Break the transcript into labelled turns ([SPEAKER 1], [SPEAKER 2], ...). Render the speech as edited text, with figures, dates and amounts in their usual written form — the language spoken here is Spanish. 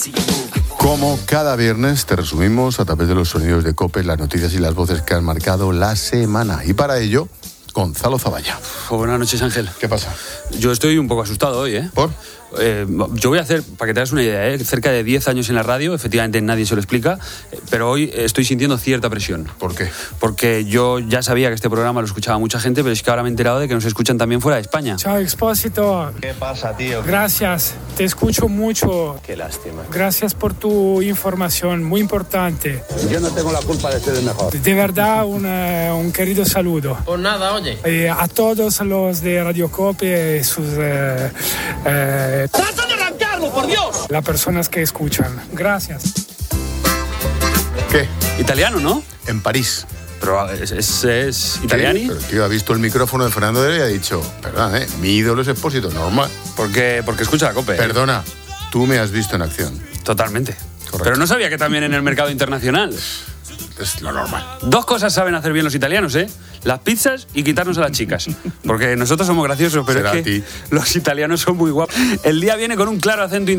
[SPEAKER 1] Como cada viernes te resumimos a través de los sonidos de COPE las noticias y las voces que han marcado la semana. Y para ello, Gonzalo Zavalla.
[SPEAKER 2] Buenas noches, Ángel.
[SPEAKER 1] ¿Qué pasa?
[SPEAKER 2] Yo estoy un poco asustado hoy, ¿eh?
[SPEAKER 1] ¿Por?
[SPEAKER 2] Yo voy a hacer, para que te hagas una idea, cerca de 10 años en la radio, efectivamente nadie se lo explica, pero hoy estoy sintiendo cierta presión.
[SPEAKER 1] ¿Por qué?
[SPEAKER 2] Porque yo ya sabía que este programa lo escuchaba mucha gente, pero es que ahora me he enterado de que nos escuchan también fuera de España.
[SPEAKER 3] Chao, Expósito.
[SPEAKER 4] ¿Qué pasa, tío?
[SPEAKER 3] Gracias, te escucho mucho.
[SPEAKER 4] Qué lástima.
[SPEAKER 3] Gracias por tu información, muy importante.
[SPEAKER 4] Yo no tengo la culpa de ser el mejor.
[SPEAKER 3] De verdad, un querido saludo.
[SPEAKER 5] Pues nada, oye.
[SPEAKER 3] A todos los de Radio COPE y sus...
[SPEAKER 5] ¡Trata de arrancarlo, por Dios!
[SPEAKER 3] las personas que escuchan. Gracias.
[SPEAKER 1] ¿Qué?
[SPEAKER 2] Italiano, ¿no?
[SPEAKER 1] En París.
[SPEAKER 2] Pero es italiani.
[SPEAKER 1] Pero el tío ha visto el micrófono de Fernando Dero y ha dicho, perdona, mi ídolo es Expósito, normal.
[SPEAKER 2] Porque escucha la COPE.
[SPEAKER 1] Perdona, tú me has visto en acción.
[SPEAKER 2] Totalmente.
[SPEAKER 1] Correcto.
[SPEAKER 2] Pero no sabía que también en el mercado internacional.
[SPEAKER 1] Es lo normal.
[SPEAKER 2] Dos cosas saben hacer bien los italianos, ¿eh? Las pizzas y quitarnos a las chicas. Porque nosotros somos graciosos, pero
[SPEAKER 1] Será
[SPEAKER 2] es que
[SPEAKER 1] a ti.
[SPEAKER 2] los italianos son muy guapos. El día viene con un claro acento